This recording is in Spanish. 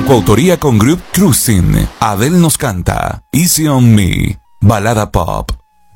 coautoría con Group Cruising. Adele nos canta Easy on Me, balada pop.